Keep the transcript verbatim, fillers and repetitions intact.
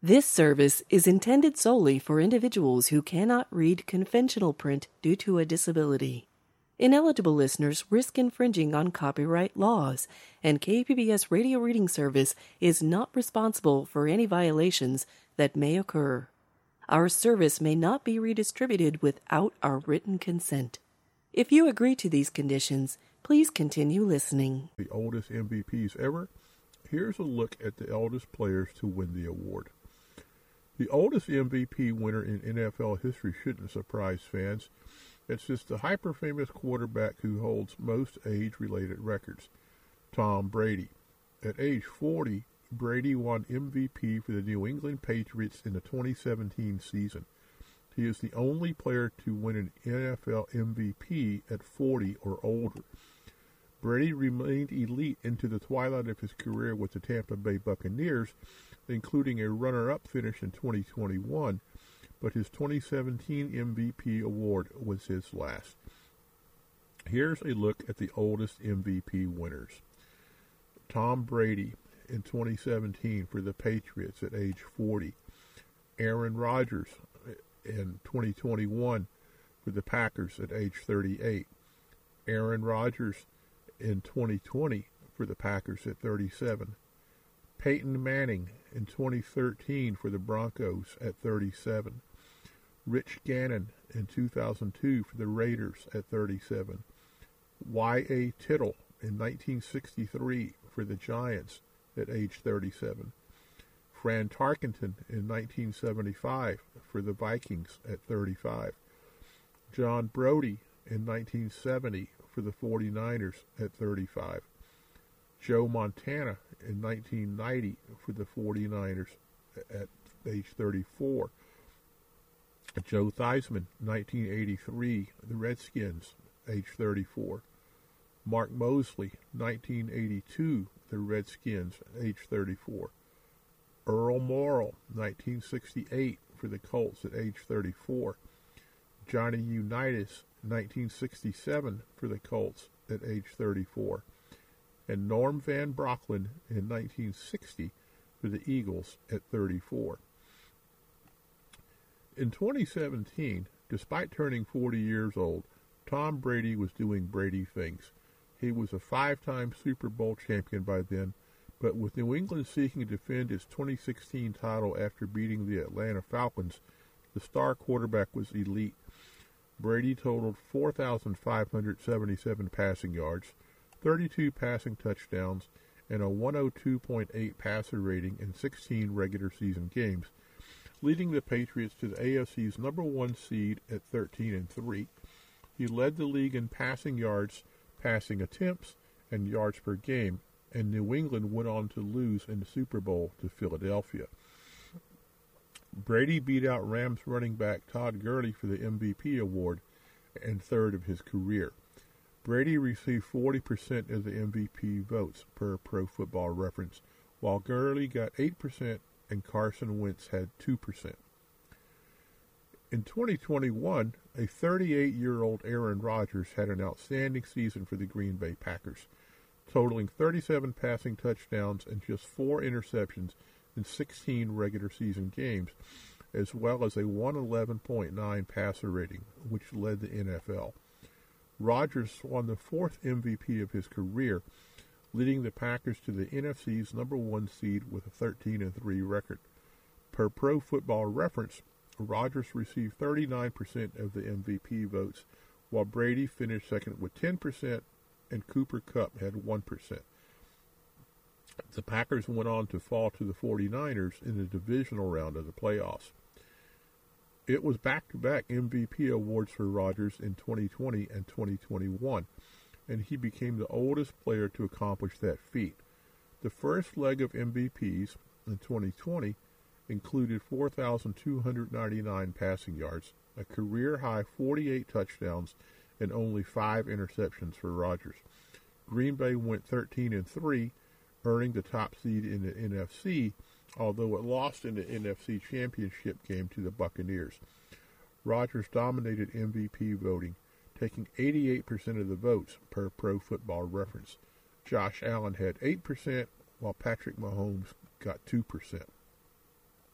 This service is intended solely for individuals who cannot read conventional print due to a disability. Ineligible listeners risk infringing on copyright laws, and K P B S Radio Reading Service is not responsible for any violations that may occur. Our service may not be redistributed without our written consent. If you agree to these conditions, please continue listening. The oldest M V Ps ever. Here's a look at the oldest players to win the award. The oldest M V P winner in N F L history shouldn't surprise fans. It's just the hyper-famous quarterback who holds most age-related records, Tom Brady. At age forty, Brady won M V P for the New England Patriots in the twenty seventeen season. He is the only player to win an N F L M V P at forty or older. Brady remained elite into the twilight of his career with the Tampa Bay Buccaneers, including a runner-up finish in twenty twenty-one, but his twenty seventeen M V P award was his last. Here's a look at the oldest M V P winners. Tom Brady in twenty seventeen for the Patriots at age forty. Aaron Rodgers in twenty twenty-one for the Packers at age thirty-eight. Aaron Rodgers in twenty twenty for the Packers at thirty-seven. Peyton Manning in twenty thirteen for the Broncos at thirty-seven. Rich Gannon in two thousand two for the Raiders at thirty-seven. Y A. Tittle in nineteen sixty-three for the Giants at age thirty-seven. Fran Tarkenton in nineteen seventy-five for the Vikings at thirty-five. John Brodie in nineteen seventy for the forty-niners at thirty-five. Joe Montana in nineteen ninety for the forty-niners at age thirty-four. Joe Theismann, nineteen eighty-three, the Redskins, age thirty-four. Mark Mosley, nineteen eighty-two, the Redskins, age thirty-four. Earl Morrall, nineteen sixty-eight, for the Colts at age thirty-four. Johnny Unitas, nineteen sixty-seven, for the Colts at age thirty-four. And Norm Van Brocklin in nineteen sixty for the Eagles at thirty-four. In twenty seventeen, despite turning forty years old, Tom Brady was doing Brady things. He was a five-time Super Bowl champion by then, but with New England seeking to defend its twenty sixteen title after beating the Atlanta Falcons, the star quarterback was elite. Brady totaled four thousand five hundred seventy-seven passing yards, thirty-two passing touchdowns, and a one oh two point eight passer rating in sixteen regular season games, leading the Patriots to the A F C's number one seed at thirteen and three. He led the league in passing yards, passing attempts, and yards per game, and New England went on to lose in the Super Bowl to Philadelphia. Brady beat out Rams running back Todd Gurley for the M V P award and third of his career. Brady received forty percent of the M V P votes per Pro Football Reference, while Gurley got eight percent and Carson Wentz had two percent. In twenty twenty-one, a thirty-eight-year-old Aaron Rodgers had an outstanding season for the Green Bay Packers, totaling thirty-seven passing touchdowns and just four interceptions in sixteen regular season games, as well as a one eleven point nine passer rating, which led the N F L. Rodgers won the fourth M V P of his career, leading the Packers to the N F C's number one seed with a thirteen and three record. Per Pro Football Reference, Rodgers received thirty-nine percent of the M V P votes, while Brady finished second with ten percent and Cooper Kupp had one percent. The Packers went on to fall to the forty-niners in the divisional round of the playoffs. It was back-to-back M V P awards for Rodgers in twenty twenty and twenty twenty-one, and he became the oldest player to accomplish that feat. The first leg of M V Ps in twenty twenty included four thousand two hundred ninety-nine passing yards, a career-high forty-eight touchdowns, and only five interceptions for Rodgers. Green Bay went thirteen and three, earning the top seed in the N F C, although it lost in the N F C Championship game to the Buccaneers. Rodgers dominated M V P voting, taking eighty-eight percent of the votes per Pro Football Reference. Josh Allen had eight percent, while Patrick Mahomes got two percent.